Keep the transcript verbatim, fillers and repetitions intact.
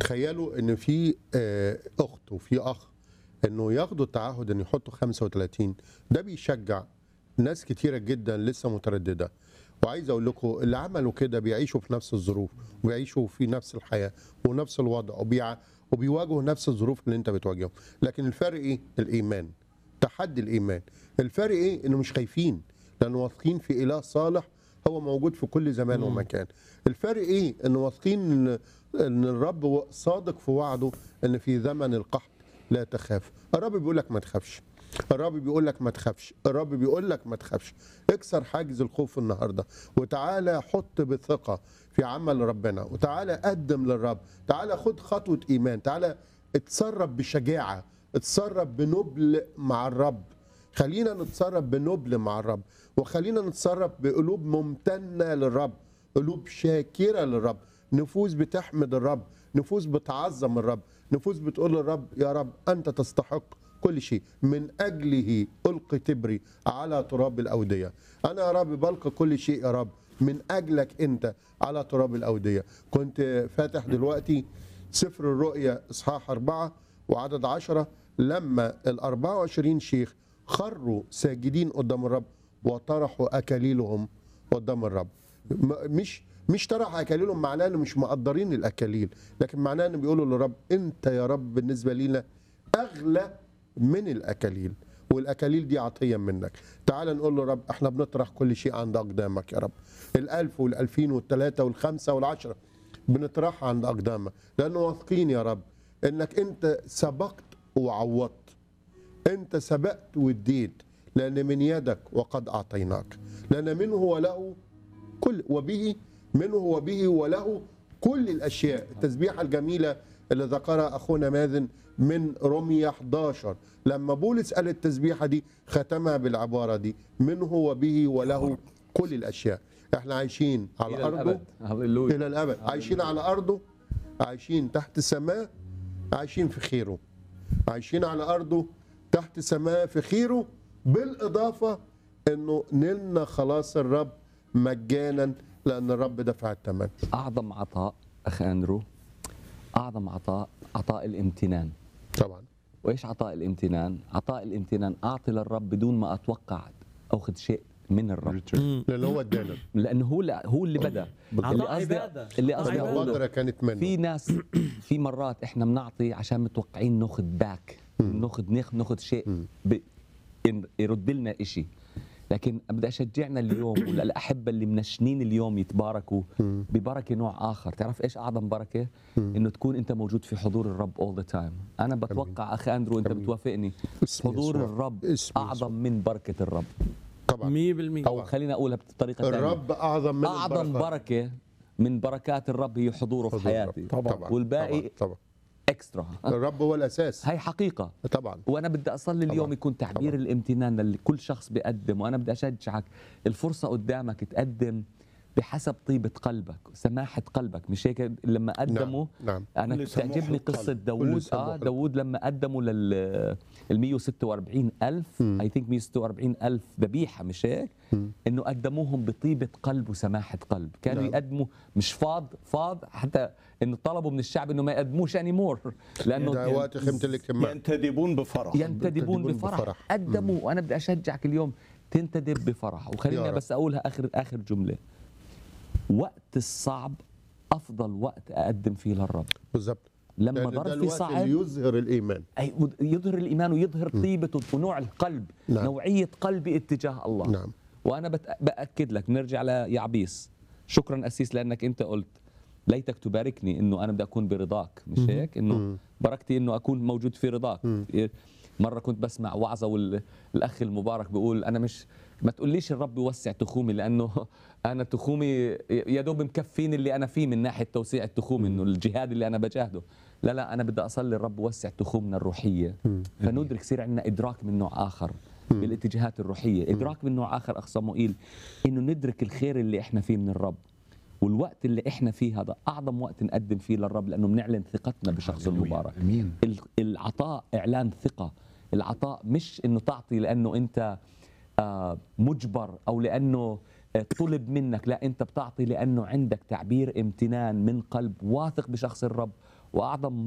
تخيلوا ان في آه، اخت وفي اخ انه ياخدوا التعهد ان يحطوا خمسة وثلاثين. ده بيشجع ناس كتيره جدا لسه متردده. وعايز اقول لكم اللي عملوا كده بيعيشوا في نفس الظروف وبيعيشوا في نفس الحياه ونفس الوضع وبيع وبيواجهوا نفس الظروف اللي انت بتواجههم. لكن الفرق ايه؟ الايمان. تحدي الايمان. الفرق ايه؟ انه مش خايفين لانه واثقين في اله صالح هو موجود في كل زمان ومكان. الفرق ايه؟ انه واثقين ان ان الرب صادق في وعده ان في زمن القحط لا تخاف. الرب بيقول لك ما تخافش. الرب بيقول لك ما تخافش. الرب بيقول لك ما تخافش. اكسر حاجز الخوف النهارده وتعالى حط بثقه في عمل ربنا وتعالى قدم للرب. تعالى خد خطوه ايمان. تعالى اتصرف بشجاعه. اتصرف بنبل مع الرب. خلينا نتصرف بنبل مع الرب وخلينا نتصرف بقلوب ممتنه للرب، قلوب شاكره للرب، نفوس بتحمد الرب، نفوس بتعظم الرب، نفوس بتقول للرب يا رب انت تستحق كل شيء، من اجله القي تبري على تراب الاوديه. انا يا رب بلقى كل شيء يا رب من اجلك انت على تراب الاوديه. كنت فاتح دلوقتي سفر الرؤيا اصحاح أربعة وعدد عشرة، لما ال أربعة وعشرين شيخ خروا ساجدين قدام الرب وطرحوا اكاليلهم قدام الرب. مش مش طرح اكاليلهم معناه انه مش مقدرين الاكاليل، لكن معناه انه بيقولوا للرب انت يا رب بالنسبه لينا اغلى من الاكاليل، والاكاليل دي عطيه منك. تعال نقول له رب احنا بنطرح كل شيء عند اقدامك يا رب. الالف والالفين والثلاثه والخمسه والعشره بنطرحها عند اقدامك لانه واثقين يا رب انك انت سبقت وعوضت. انت سبقت واديت لان من يدك وقد اعطيناك، لان منه وله كل وبه منه وبه وله كل الاشياء. التسبيحه الجميله اللي ذكرها اخونا مازن من رومية أحد عشر، لما بولس قال التسبيحه دي ختمها بالعباره دي منه وبه وله كل الاشياء. احنا عايشين على إلى ارضه الأبد. هللويا. الى الابد، عايشين على ارضه، عايشين تحت السماء، عايشين في خيره. عايشين على ارضه تحت سماء في خيره، بالاضافه انه نلنا خلاص الرب مجانا لان الرب دفع الثمن. اعظم عطاء اخ اندرو، اعظم عطاء عطاء الامتنان. طبعا. وايش عطاء الامتنان؟ عطاء الامتنان اعطي للرب بدون ما اتوقع اخذ شيء من الرب، لان هو ادانا، لانه هو هو اللي بدا. اللي قصدي اللي قصدي اقوله البادره كانت منه. في ناس في مرات احنا بنعطي عشان متوقعين ناخذ باك، ناخذ ناخذ شيء ب... يرد لنا شيء. لكن بدي اشجعنا اليوم وللاحبه اللي منشنين اليوم يتباركوا ببركه نوع اخر. تعرف ايش اعظم بركه؟ انه تكون انت موجود في حضور الرب اول ذا تايم. انا بتوقع اخي اندرو انت بتوافقني، حضور الرب اعظم من بركه الرب. طبعا مية بالمية. او خلينا اقولها بطريقه ثانيه، الرب اعظم من اعظم البركات. بركه من بركات الرب هي حضوره في حضور حياتي. الرب. طبعا. والباقي طبعا. طبعا. اكسترا. الرب هو الاساس. هي حقيقه. طبعا. وانا بدي اصلي اليوم طبعاً. يكون تعبير طبعاً. الامتنان اللي كل شخص بيقدم. وانا بدي اشجعك، الفرصه قدامك تقدم بحسب طيبه قلبك، سماحه قلبك. مش هيك لما قدموا؟ نعم. انا اللي سموح بتعجبني القلب. قصه واللي داوود. سموح اه القلب. داوود لما قدموا لل ال مية وستة وأربعين ألف، اي ثينك مية وستة وأربعين ألف ذبيحه، مش هيك؟ انه قدموهم بطيبه قلب وسماحه قلب. كانوا نعم. يقدموا مش فاض فاض، حتى انه طلبوا من الشعب انه ما يقدموش اني مور، لانه ده وقت خيمه الاجتماع. ينتدبون بفرح. ينتدبون ينتدبون بفرح. بفرح. قدموا. وانا بدي اشجعك اليوم تنتدب بفرح. يا وخليني رب. بس اقولها اخر اخر جمله، وقت الصعب افضل وقت اقدم فيه للرب. بالظبط. لما لأن ده ظرفي الوقت صعب اللي يظهر الايمان. أي يظهر الايمان ويظهر طيبه ونوع القلب. نعم. نوعيه قلبي اتجاه الله. نعم. وانا بت- باكد لك، نرجع ليعبيس. شكرا اسيس لانك انت قلت ليتك تباركني انه انا بدي اكون برضاك، مش هيك؟ انه بركتي انه اكون موجود في رضاك. مره كنت بسمع وعظه والاخ المبارك بيقول انا مش ما تقوليش الرب يوسع تخومي، لانه انا تخومي يا دوب مكفين اللي انا فيه من ناحيه توسيع التخوم، انه الجهاد اللي انا بجاهده. لا لا، انا بدي اصلي الرب يوسع تخومنا الروحيه، فندرك يصير عندنا ادراك من نوع اخر بالاتجاهات الروحيه. ادراك من نوع اخر اخ صموئيل، انه ندرك الخير اللي احنا فيه من الرب. والوقت اللي احنا فيه هذا اعظم وقت نقدم فيه للرب، لانه بنعلن ثقتنا بشخص المبارك. امين. ال- العطاء اعلان ثقه. العطاء مش انه تعطي لانه انت آه، مجبر او لانه آه، طلب منك، لا، انت بتعطي لانه عندك تعبير امتنان من قلب واثق بشخص الرب، واعظم